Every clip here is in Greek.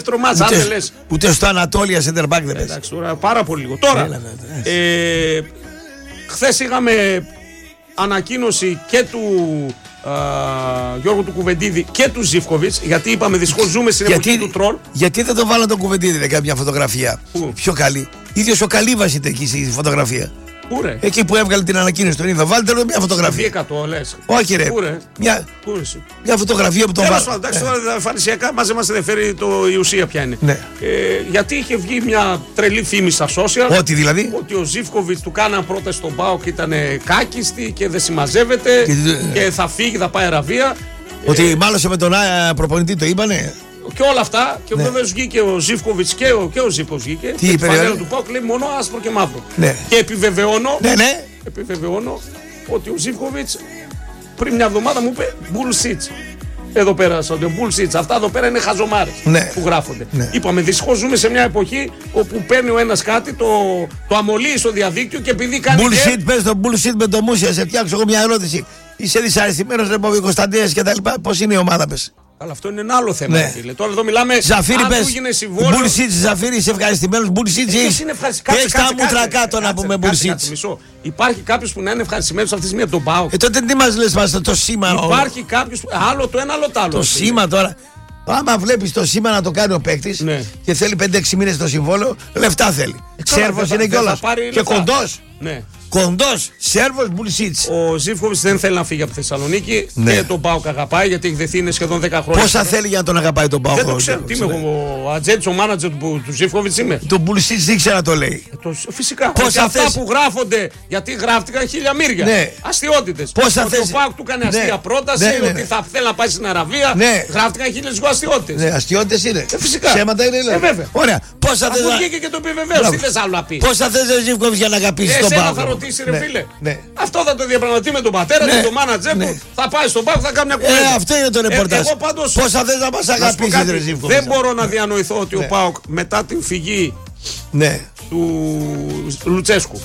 Τρομάζα, αν δεν λες. Ούτε στο Ανατόλια Center Back δεν παίζει. Εντάξει, τώρα πάρα πολύ λίγο. Τώρα, χθες είχαμε ανακοίνωση και του Γιώργου του Κουβεντίδη και του Ζίβκοβιτς, γιατί είπαμε δυστυχώς ζούμε στην εποχή του τρόλ. Γιατί δεν το βάλαν τον Κουβεντίδη, δεν κάνει μια φωτογραφία πιο καλή? Ίδιος ο Καλύβας ήταν εκεί στη φωτογραφία. Πού ρε? Εκεί που έβγαλε την ανακοίνωση τον είδα. Βάλτε εδώ μια φωτογραφία. 100 λες. Όχι ρε. Μια φωτογραφία που τον βάλε. Εντάξει, τώρα εμφανισιακά μας δεν ενδιαφέρει η ουσία ποια είναι. Ναι. Γιατί είχε βγει μια τρελή φήμη στα social. Ότι δηλαδή? Ότι ο Ζίβκοβιτς του κάναν πρόταση στον ΠΑΟΚ, ήταν κάκιστη και δεν συμμαζεύεται και θα φύγει, θα πάει Αραβία. Ότι μάλωσε με τον προπονητή, το είπανε. Και όλα αυτά. Και βεβαίως βγήκε ο Ζίβκοβιτς και ο Ζίβκοβιτς βγήκε. Τι είπε? Το του ΠΑΟΚ λέει μόνο άσπρο και μαύρο. Ναι. Και επιβεβαιώνω. Ναι. Επιβεβαιώνω ότι ο Ζίβκοβιτς πριν μια εβδομάδα μου είπε bullshit. Εδώ πέρα, bullshit. Αυτά εδώ πέρα είναι χαζομάρες που γράφονται. Ναι. Είπαμε, δυστυχώς ζούμε σε μια εποχή όπου παίρνει ο ένας κάτι, το αμολύει στο διαδίκτυο και επειδή κάνει. Bullshit, πες το bullshit με το Μούσια. Σε φτιάξω εγώ μια ερώτηση. Είσαι δυσαρεστημένος ρε Παπα Κωνσταντίνας και τα λοιπά? Πώς είναι η ομάδα, πες? Αλλά αυτό είναι ένα άλλο θέμα. Ναι. Φίλε. Τώρα εδώ μιλάμε. Ζαφύρι, πες. Bullshit, Ζαφύρι, είσαι ευχαριστημένος? Bullshit, πες τα μούτρα κάτω να πούμε bullshit. Υπάρχει κάποιος που να είναι ευχαριστημένος αυτή τη στιγμή από τον ΠΑΟΚ? Τότε τι μας λες, μας το σήμα? Υπάρχει κάποιος. Άλλο το ένα, άλλο το άλλο. Το σήμα τώρα. Άμα βλέπεις το σήμα να το κάνει ο παίκτης και θέλει 5-6 μήνες το συμβόλαιο, λεφτά θέλει. Σέρβος είναι κιόλας. Και κοντός. Κοντός, Σέρβος, Μπουλσίτς. Ο Ζίβκοβιτς δεν θέλει να φύγει από τη Θεσσαλονίκη και τον ΠΑΟΚ αγαπάει, γιατί έχει δεθεί είναι σχεδόν 10 χρόνια. Πόσα θέλει για να τον αγαπάει τον ΠΑΟΚ? Δεν το ξέρω. Τι είμαι εγώ, ο ατζέντης, ο μάνατζερ του Ζίβκοβιτς είμαι. Το Μπουλσίτς δεν ξέρω να το λέει. Φυσικά. Πόσα αυτά που γράφονται, γιατί γράφτηκαν χιλιαμύρια. Αστιότητες. Πόσα ότι ο ΠΑΟΚ του έκανε αστεία πρόταση, ότι θα θέλει να πάει στην Αραβία. Γράφτηκαν χίλιες αστιότητες. Ναι, αστιότητες είναι. Φυσικά. Ψέματα είναι. Βέβαια. Ωραία. Πόσα θες να. Βγήκε και το επιβεβαίωσε. Τι θες άλλο να πει? Πόσα θες ο Ζίβκοβιτς για να αγαπήσει τον ΠΑΟΚ? Ρε φίλε. Αυτό θα το διαπραγματευτεί με τον πατέρα και τον μάνατζερ που θα πάει στον ΠΑΟΚ, θα κάνει μια κουβέντα. Αυτό είναι το ρεπορτάζ. Πόσα θες να μας αγαπήσεις, ρε Ζίβκοβιτς? Δεν μπορώ να διανοηθώ ότι ο ΠΑΟΚ μετά την φυγή του Λουτσέσκου,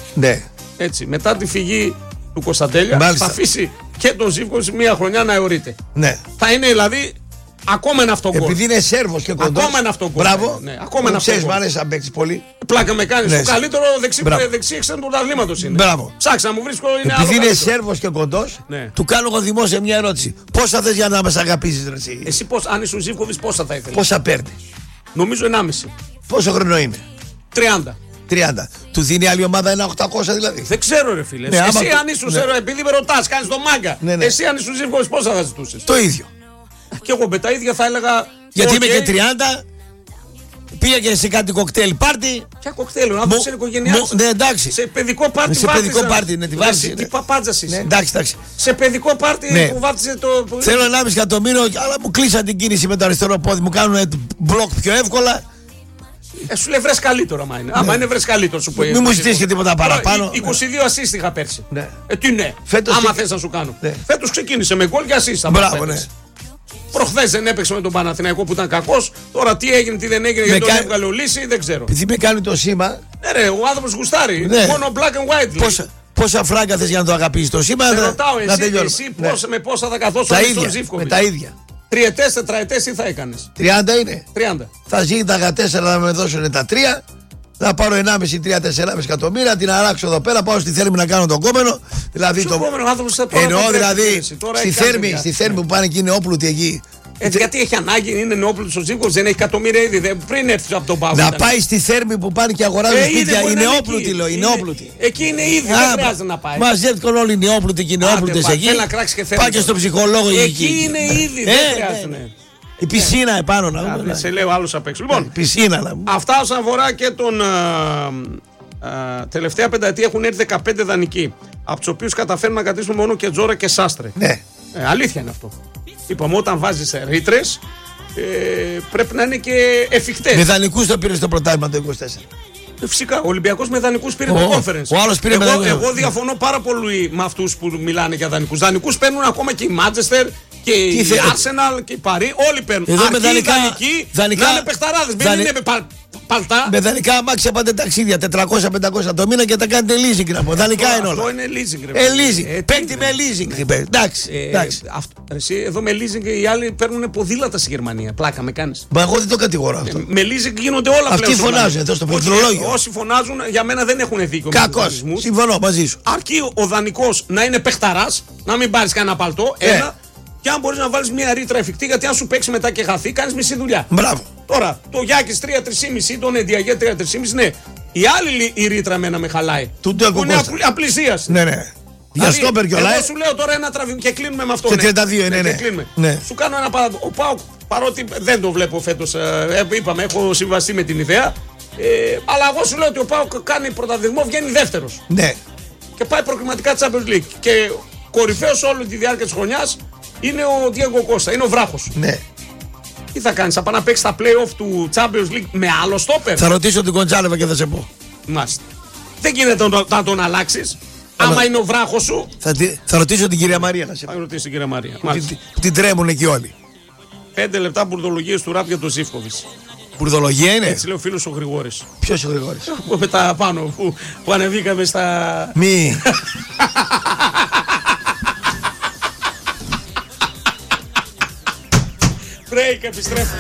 μετά τη φυγή του Κωνσταντέλια, θα αφήσει και τον Ζίβκοβιτς μια χρονιά να αιωρείται. Θα είναι δηλαδή ακόμα ένα αυτόν κόσμο. Επειδή είναι Σέρβος και κοντός. Ακόμα ένα αυτόν κόσμο. Μπράβο. Ακόμα ένα αυτόν κόσμο. Μ' αρέσει να παίξεις πολύ. Πλάκα με κάνεις. Το καλύτερο δεξί εξτρέμ του πρωταθλήματος είναι. Μπράβο. Ψάξα να μου βρίσκω. Επειδή είναι Σέρβος και κοντός, του κάνω εγώ δημόσια μια ερώτηση. Πόσα θες για να μας αγαπήσεις, ρε εσύ? Εσύ αν ήσουν Ζίβκοβιτς, πόσα θα ήθελες? Πόσα παίρνει? Νομίζω 1,5. Πόσο χρόνο είναι? 30. Του δίνει άλλη ομάδα ένα 800 δηλαδή? Δεν ξέρω, ρε φίλε. Εσύ αν ήσουν επειδή με ρωτάς, κάνεις το μάγκα. Εσύ αν ήσουν Ζίβκοβιτς, πόσα θα ζητούσες? Το ίδιο. Και εγώ με τα ίδια θα έλεγα. Γιατί είμαι και 30, πήγα και σε κάτι κοκτέιλ πάρτι. Ποια κοκτέιλ, ο άνθρωπος είναι οικογενειάς. Ναι, εντάξει. Σε παιδικό πάρτι. Σε παιδικό πάρτι, ναι, τη βάζει. Τι παπάντζας είσαι. Εντάξει. Σε παιδικό πάρτι που βάφτισε το. Θέλω 1,5 εκατομμύριο, αλλά μου κλείσαν την κίνηση με το αριστερό πόδι. Μου κάνουν μπλοκ πιο εύκολα. Σου λέει βρες καλύτερο, άμα είναι. Άμα είναι βρες καλύτερο, σου πω. Μην μου ζητήσεις και τίποτα παραπάνω. 22 assist είχα πέρσι. Τι ναι. Άμα θες να σου κάνω. Φέτος ξεκίνησε με γκολ και assist. Μπράβο, ναι. Προχθές δεν έπαιξε με τον Παναθηναϊκό που ήταν κακός. Τώρα τι έγινε, τι δεν έγινε, γιατί τον έβγαλε ο Λύση, δεν ξέρω. Επειδή με κάνει το σήμα. Ναι, ρε, ο άνθρωπος γουστάρει. Μόνο black and white. Πόσα φράγκα θες για να το αγαπήσεις το σήμα? Σε ρωτάω εσύ με πόσα θα καθόσουν στον Ζίβκοβιτς? Με τα ίδια. Τριετές, τετραετές τι θα έκανες? 30 είναι. 30. Θα ζήταγα 4 να με δώσουν τα 3. Θα πάρω 1,5-3-4,5 εκατομμύρια, την αράξω εδώ πέρα, πάω στη Θέρμη να κάνω τον κόμενο. Δηλαδή το κόμενο άνθρωπος εννοώ δηλαδή στη Θέρμη που πάνε και είναι όπλουτοι εκεί. Γιατί έχει ανάγκη, είναι νεόπλουτος ο Ζίβκοβιτς, δεν έχει εκατομμύρια ήδη. Πριν έρθει από τον ΠΑΟΚ. Να πάει στη Θέρμη που πάνε και αγοράζουν σπίτια. Είναι νεόπλουτοι, λέω. Εκεί είναι ήδη, δεν χρειάζεται να πάει. Μαζεύτηκαν όλοι οι νεόπλουτοι και οι νεόπλουτες εκεί. Πάει και στον ψυχολόγο εκεί. Εκεί είναι ήδη, δεν χρειάζεται. Η πισίνα επάνω να δούμε. Σε λέω άλλος απ' έξω. Λοιπόν, πισίνα, αυτά όσον αφορά και τον. Τελευταία πενταετία έχουν έρθει 15 δανεικοί. Από τους οποίους καταφέρνουν να κρατήσουμε μόνο και Τζόρα και Σάστρε. Ναι. Αλήθεια είναι αυτό. Είπαμε, όταν βάζεις ρήτρες πρέπει να είναι και εφικτές. Με δανεικούς το πήρε στο πρωτάθλημα το 24. Φυσικά, ο Ολυμπιακός με δανεικούς πήρε το conference. Ο άλλος πήρε με δανεικούς. Εγώ διαφωνώ πάρα πολύ με αυτούς που μιλάνε για δανεικούς. Δανεικούς παίρνουν ακόμα και η Manchester Και η Arsenal και η Παρί, όλοι παίρνουν. Αρκεί οι δανεικοί να είναι παιχταράδες. Μην είναι παλτά. Με δανεικά αμάξια πάτε ταξίδια 400-500 το μήνα και τα κάνετε leasing να πω. Δανεικά είναι όλα. Αυτό είναι leasing. Leasing. Παίκτη με leasing. Εντάξει. Εσύ εδώ με leasing οι άλλοι παίρνουν ποδήλατα στη Γερμανία. Πλάκα με κάνεις. Μα εγώ δεν το κατηγορώ αυτό. Με leasing γίνονται όλα πλέον. Αυτοί φωνάζουν εδώ στο πληκτρολόγιο. Όσοι φωνάζουν για μένα δεν έχουν δίκιο. Κακώς. Συμφωνώ μαζί σου. Αρκεί ο δανεικός να είναι παιχταράς, να μην πάρεις κανένα παλτό. Ένα. Και αν μπορείς να βάλεις μια ρήτρα εφικτή, γιατί αν σου παίξει μετά και χαθεί, κάνεις μισή δουλειά. Μπράβο. Τώρα, το Γιάκης 3-3,5, τον Εντιαγέ 3-3,5, ναι. Η άλλη η ρήτρα εμένα με χαλάει. Του είναι απλησίας. Ναι. Για στόπερ κιόλα. Εγώ σου λέω τώρα ένα τραβή και κλείνουμε με αυτό. Και 32 ναι. Σου κάνω ένα παράδειγμα. Ο ΠΑΟΚ, παρότι δεν το βλέπω φέτος, είπαμε, έχω συμβαστεί με την ιδέα. Αλλά εγώ σου λέω ότι ο ΠΑΟΚ κάνει πρωταθλητισμό, βγαίνει δεύτερος. Ναι. Και πάει προκριματικά Champions League. Και κορυφαίος όλη τη διάρκεια της χρονιάς είναι ο Διέγκο Κώστα, είναι ο βράχος. Ναι. Τι θα κάνεις, θα πάει να παίξεις τα play-off του Champions League με άλλο στόπερ? Θα ρωτήσω την Κοντζάλεβα και θα σε πω. Μάλιστα. Δεν γίνεται να τον αλλάξεις. Άμα είναι ο βράχος σου. Θα ρωτήσω την κυρία Μαρία να σε πω. Θα ρωτήσω την κυρία Μαρία. Την τρέμουν εκεί όλοι. 5 λεπτά μπουρδολογίες του ραπ για τον Ζίβκοβιτς. Μπουρδολογία είναι. Έτσι λέει ο φίλος ο Γρηγόρης. Ποιος ο Γρηγόρης? Με τα πάνω που ανεβήκαμε στα. Μη. Break, επιστρέφουμε.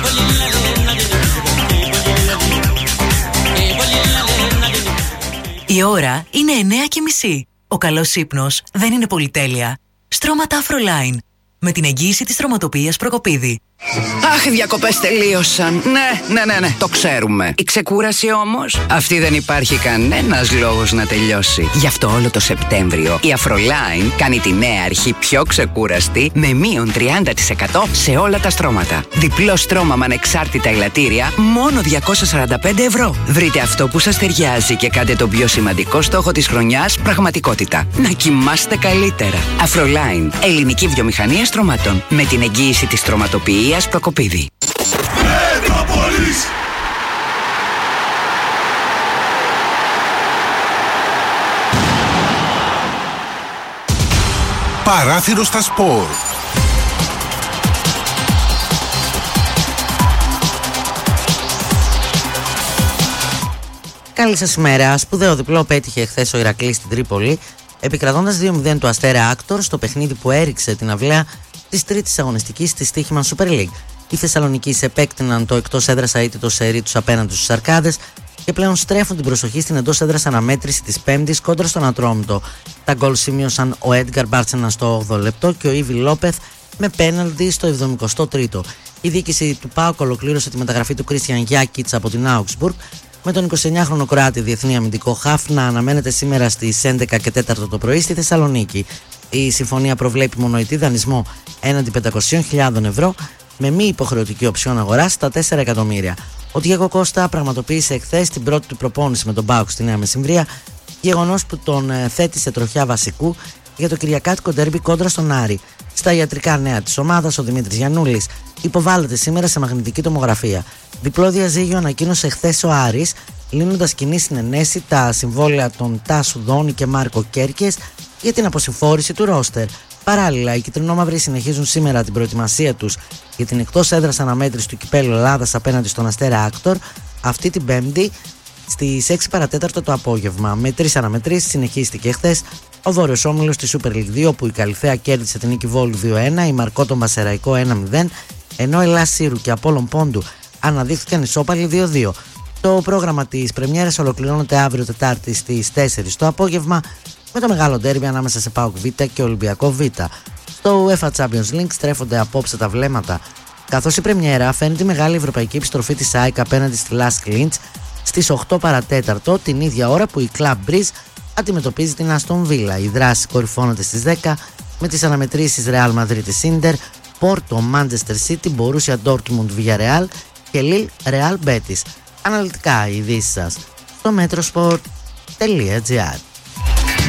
Η ώρα είναι 9:30. Ο καλός ύπνος δεν είναι πολυτέλεια. Στρώματα Afroline. Με την εγγύηση της στρωματοποιίας Προκοπίδη. Αχ, οι διακοπές τελείωσαν. Ναι, το ξέρουμε. Η ξεκούραση όμως, αυτή δεν υπάρχει κανένας λόγος να τελειώσει. Γι' αυτό όλο το Σεπτέμβριο η Afroline κάνει τη νέα αρχή πιο ξεκούραστη με μείον 30% σε όλα τα στρώματα. Διπλό στρώμα με ανεξάρτητα ελαττήρια, μόνο 245 ευρώ. Βρείτε αυτό που σας ταιριάζει και κάντε τον πιο σημαντικό στόχο της χρονιάς πραγματικότητα. Να κοιμάστε καλύτερα. Afroline, ελληνική βιομηχανία στρωμάτων. Με την εγγύηση της στρωματοποιίας Προκοπίδη. Παράθυρο στα σπορ. Καλή σας ημέρα. Σπουδαίο διπλό πέτυχε χθες ο Ηρακλής στην Τρίπολη, επικρατώντας 2-0 του Αστέρα Άκτορ στο παιχνίδι που έριξε την αυλαία της τρίτης αγωνιστικής της Στοίχημαν Super League. Οι Θεσσαλονικείς επέκτηναν το εκτός έδρας αίτητο σερί τους απέναντι στους Αρκάδες και πλέον στρέφουν την προσοχή στην εντός έδρας αναμέτρηση της Πέμπτης κόντρα στον Ατρόμητο. Τα γκολ σημείωσαν ο Έντγκαρ Μπάρτσενα στο 8ο λεπτό και ο Ήβι Λόπεθ με πέναλτι στο 73ο. Η διοίκηση του ΠΑΟΚ ολοκλήρωσε τη μεταγραφή του Κρίστιαν Γιάκιτς από την Augsburg, με τον 29χρονο Κροάτη διεθνή αμυντικό χαφ να αναμένεται σήμερα στις 11 και 4 το πρωί στη Θεσσαλονίκη. Η συμφωνία προβλέπει μονοετή δανεισμό έναντι 500.000 ευρώ με μη υποχρεωτική οψιόν αγοράς στα 4 εκατομμύρια. Ο Διέγκο Κώστα πραγματοποίησε εχθές την πρώτη του προπόνηση με τον ΠΑΟΚ στη Νέα Μεσημβρία, γεγονός που τον θέτει σε τροχιά βασικού για το κυριακάτικο ντέρμπι κόντρα στον Άρη. Στα ιατρικά νέα της ομάδας, ο Δημήτρης Γιαννούλης υποβάλλεται σήμερα σε μαγνητική τομογραφία. Διπλό διαζύγιο ανακοίνωσε χθες ο Άρης, λύνοντας κοινή συνενέση τα συμβόλαια των Τάσου Δόνη και Μάρκο Κέρκες για την αποσυμφόρηση του ρόστερ. Παράλληλα, οι κυτρινόμαυροι συνεχίζουν σήμερα την προετοιμασία τους για την εκτός έδρας αναμέτρηση του Κυπέλλου Ελλάδας απέναντι στον Αστέρα Άκτορ αυτή την Πέμπτη στις 6 παρατέταρτο το απόγευμα. Με 3 αναμετρήσεις συνεχίστηκε χθες ο Βόρειος Όμιλος στη Super League 2, που η Καλυθέα κέρδισε την Νίκη Βόλου 2-1, η Μαρκό τον Πασεραϊκό 1-0, ενώ η Ελλάς Σύρου και Απόλλων Πόντου αναδείχθηκαν ισόπαλοι 2-2. Το πρόγραμμα της πρεμιέρας ολοκληρώνεται αύριο Τετάρτη στις 4 το απόγευμα με το μεγάλο ντέρμπι ανάμεσα σε ΠΑΟΚ Β και Ολυμπιακό Β. Στο UEFA Champions League στρέφονται απόψε τα βλέμματα, καθώς η πρεμιέρα φέρνει τη μεγάλη ευρωπαϊκή επιστροφή της ΑΕΚ απέναντι στη Lask Linz στις 8 παρατέταρτο, την ίδια ώρα που η Club Breeze αντιμετωπίζει την Aston Villa. Η δράση κορυφώνεται στις 10 με τις αναμετρήσεις Real Madrid Inter, Porto Manchester City, Borussia Dortmund Villarreal και Lille Real Betis. Αναλυτικά οι ειδήσεις σας στο metrosport.gr.